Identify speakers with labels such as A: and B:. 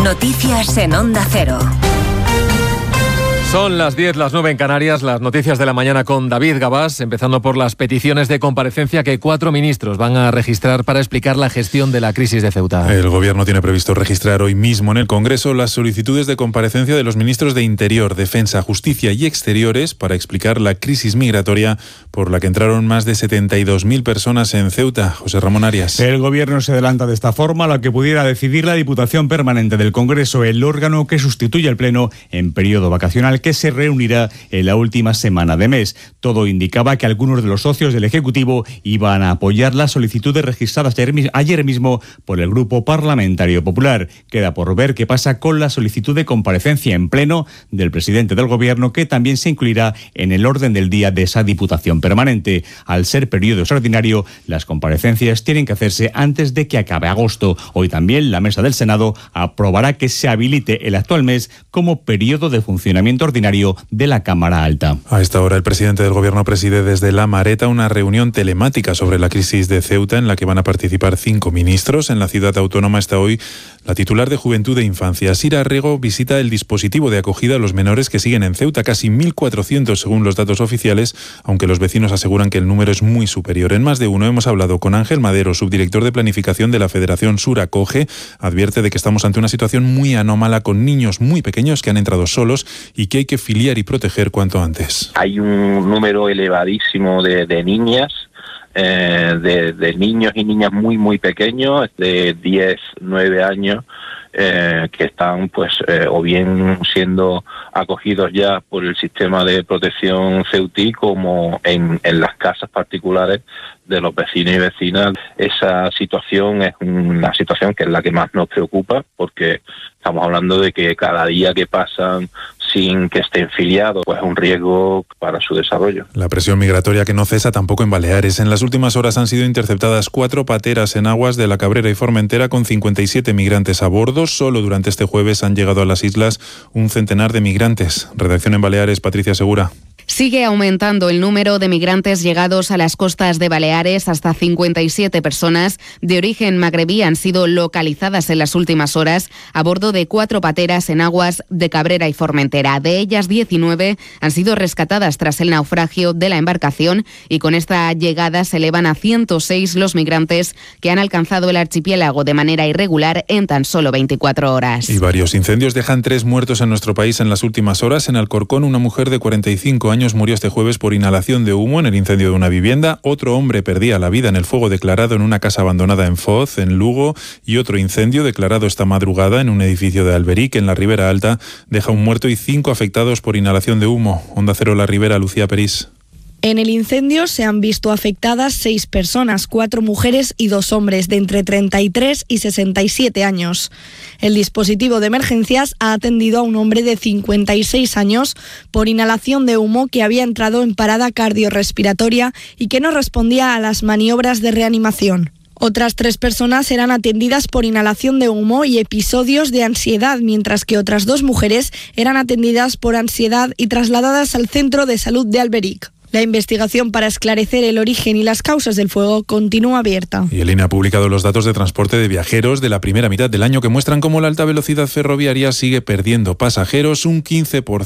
A: Noticias en Onda Cero.
B: Son las 10, las 9 en Canarias, las noticias de la mañana con David Gabás, empezando por las peticiones de comparecencia que 4 ministros van a registrar para explicar la gestión de la crisis de Ceuta.
C: El Gobierno tiene previsto registrar hoy mismo en el Congreso las solicitudes de comparecencia de los ministros de Interior, Defensa, Justicia y Exteriores para explicar la crisis migratoria por la que entraron más de 72.000 personas en Ceuta. José Ramón Arias.
D: El Gobierno se adelanta de esta forma a la que pudiera decidir la Diputación Permanente del Congreso, el órgano que sustituye al Pleno en periodo vacacional, que se reunirá en la última semana de mes. Todo indicaba que algunos de los socios del Ejecutivo iban a apoyar las solicitudes registradas ayer mismo por el Grupo Parlamentario Popular. Queda por ver qué pasa con la solicitud de comparecencia en Pleno del presidente del Gobierno, que también se incluirá en el orden del día de esa Diputación Permanente. Al ser periodo extraordinario, las comparecencias tienen que hacerse antes de que acabe agosto. Hoy también la Mesa del Senado aprobará que se habilite el actual mes como periodo de funcionamiento ordinario de la Cámara Alta.
C: A esta hora el presidente del Gobierno preside desde La Mareta una reunión telemática sobre la crisis de Ceuta en la que van a participar 5 ministros. En la ciudad autónoma está hoy la titular de Juventud e Infancia. Sira Rego visita el dispositivo de acogida a los menores que siguen en Ceuta, casi 1.400 según los datos oficiales, aunque los vecinos aseguran que el número es muy superior. En más de uno hemos hablado con Ángel Madero, subdirector de planificación de la Federación Sur Acoge. Advierte de que estamos ante una situación muy anómala con niños muy pequeños que han entrado solos y que hay que filiar y proteger cuanto antes.
E: Hay un número elevadísimo de niñas, de niños y niñas muy pequeños, de 10, 9 años, que están o bien siendo acogidos ya por el sistema de protección ceutí como en las casas particulares de los vecinos y vecinas. Esa situación es una situación que es la que más nos preocupa, porque estamos hablando de que cada día que pasan sin que estén filiados, pues es un riesgo para su desarrollo.
C: La presión migratoria que no cesa tampoco en Baleares. En las últimas horas han sido interceptadas 4 pateras en aguas de la Cabrera y Formentera con 57 migrantes a bordo. Solo durante este jueves han llegado a las islas un centenar de migrantes. Redacción en Baleares, Patricia Segura.
F: Sigue aumentando el número de migrantes llegados a las costas de Baleares. Hasta 57 personas de origen magrebí han sido localizadas en las últimas horas a bordo de 4 pateras en aguas de Cabrera y Formentera. De ellas, 19 han sido rescatadas tras el naufragio de la embarcación, y con esta llegada se elevan a 106 los migrantes que han alcanzado el archipiélago de manera irregular en tan solo 24 horas.
C: Y varios incendios dejan 3 muertos en nuestro país en las últimas horas. En Alcorcón, una mujer de 45 años murió este jueves por inhalación de humo en el incendio de una vivienda. Otro hombre perdía la vida en el fuego declarado en una casa abandonada en Foz, en Lugo, y otro incendio declarado esta madrugada en un edificio de Alberic, en la Ribera Alta, deja un muerto y 5 afectados por inhalación de humo. Onda Cero La Ribera, Lucía Perís.
G: En el incendio se han visto afectadas 6 personas, 4 mujeres y 2 hombres de entre 33 y 67 años. El dispositivo de emergencias ha atendido a un hombre de 56 años por inhalación de humo que había entrado en parada cardiorrespiratoria y que no respondía a las maniobras de reanimación. Otras 3 personas eran atendidas por inhalación de humo y episodios de ansiedad, mientras que otras 2 mujeres eran atendidas por ansiedad y trasladadas al Centro de Salud de Alberic. La investigación para esclarecer el origen y las causas del fuego continúa abierta.
C: Y el INE ha publicado los datos de transporte de viajeros de la primera mitad del año que muestran cómo la alta velocidad ferroviaria sigue perdiendo pasajeros un 15%.